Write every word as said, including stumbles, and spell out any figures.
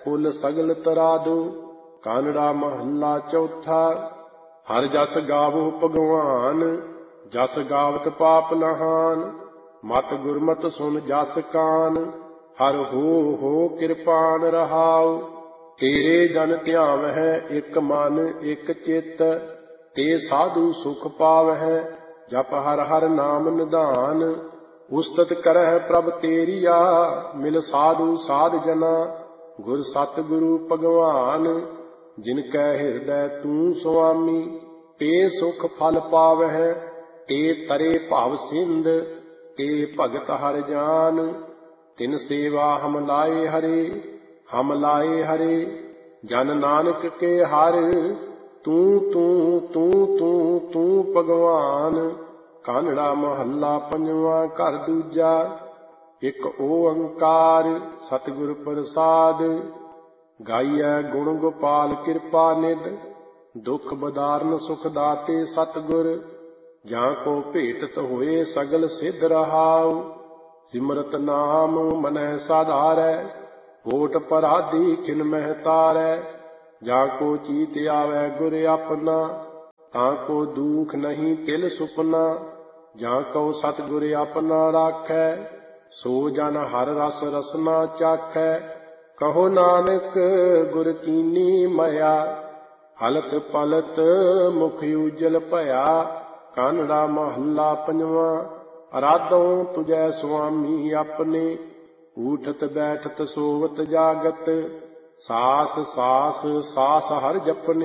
ਫੁੱਲ ਸਗਲ ਤਰਾਦੂ। ਕਾਨੜਾ ਮਹੱਲਾ ਚੌਥਾ। ਹਰਿ ਜਸ ਗਾਵੋ ਭਗਵਾਨ, ਜਸ ਗਾਵਤ ਪਾਪ ਨਹਾਨ। ਮਤ ਗੁਰਮਤਿ ਸੁਨ ਜਸ ਕਾਨ, ਹਰਿ ਹੋ ਹੋ ਕਿਰਪਾਨ ਰਹਾਉ। ਤੇਰੇ ਜਨ ਧਿਆਵਹਿ ਇਕ ਮਨ ਇਕ ਚਿਤ, ਤੇ ਸਾਧੂ ਸੁਖ ਪਾਵਹਿ ਜਪ ਹਰਿ ਹਰਿ ਨਾਮ ਨਿਧਾਨ। ਉਸਤਤ ਕਰਹਿ ਪ੍ਰਭ ਤੇਰੀਆ, ਮਿਲ ਸਾਧੂ ਸਾਧ ਜਨਾ। ਗੁਰ ਸਤਿ ਗੁਰੂ ਭਗਵਾਨ, ਜਿਨ ਕੈ ਹਿਰਦੈ ਤੂੰ ਸੁਆਮੀ। ਤੇ ਸੁਖ ਫਲ ਪਾਵਹਿ, ਤੇ ਤਰੇ ਭਵ ਸਿੰਧ, ਤੇ ਭਗਤ ਹਰਿ ਜਾਨ। ਤਿਨ ਸੇਵਾ ਹਮ ਲਾਏ ਹਰੇ, ਹਮ ਲਾਏ ਹਰੇ। ਜਨ ਨਾਨਕ ਕੇ ਹਰਿ, ਤੂੰ ਤੂੰ ਤੂੰ ਤੂੰ ਤੂੰ ਭਗਵਾਨ। ਕਾਨੜਾ ਮਹੱਲਾ ਪੰਜਵਾਂ ਘਰ ਦੂਜਾ। ਇਕ ਓੰਕਾਰ ਸਤਿਗੁਰ ਪ੍ਰਸਾਦਿ, ਗਾਈਐ ਗੁਣ ਗੋਪਾਲ ਕਿਰਪਾ ਨਿਧ। ਦੁਖ ਬਦਾਰਨ ਸੁਖ ਦਾਤੇ ਸਤਿਗੁਰ, ਜਾਂ ਕੋ ਭੇਟਤ ਹੋਏ ਸਗਲ ਸਿੱਧ ਰਹਾਉ। ਸਿਮਰਤ ਨਾਮ ਮਨਹਿ ਸਾਧਾਰੈ, ਓਟ ਪਰਾਧੀ ਖਿਨ ਮਹਿ ਤਾਰੈ। ਜਾਂ ਕੋ ਚੀਤ ਆਵੈ ਗੁਰ ਆਪਣਾ, ਤਾਂ ਕੋ ਦੂਖ ਨਹੀਂ ਤਿਲ ਸੁਪਨਾ। ਜਾਂ ਕਉ ਸਤਿਗੁਰ ਆਪਣਾ ਰਾਖੈ, ਸੋ ਜਨ ਹਰਿ ਰਸ ਰਸਨਾ ਚਾਖੈ। ਕਹੋ ਨਾਨਕ ਗੁਰ ਕੀਨੀ ਮਇਆ, ਹਲਤ ਪਲਤ ਮੁਖ ਉਜਲ ਭਇਆ। ਕਾਨੜਾ ਮਹੱਲਾ ਪੰਜਵਾਂ। ਅਰਾਧੋ ਤੁਜੈ ਸੁਆਮੀ ਆਪਣੇ, ਊਠਤ ਬੈਠਤ ਸੋਵਤ ਜਾਗਤ। ਸਾਸ ਸਾਸ ਸਾਸ ਹਰਿ ਜਪਨੇ,